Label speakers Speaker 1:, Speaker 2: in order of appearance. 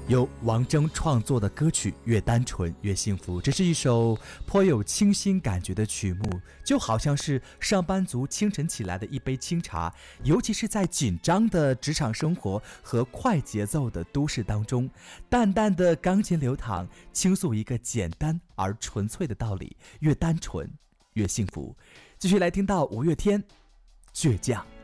Speaker 1: 由王铮创作的歌曲《越单纯越幸福》，这是一首颇有清新感觉的曲目，就好像是上班族清晨起来的一杯清茶，尤其是在紧张的职场生活和快节奏的都市当中，淡淡的钢琴流淌，倾诉一个简单而纯粹的道理：越单纯越幸福。继续来听到五月天《倔强》。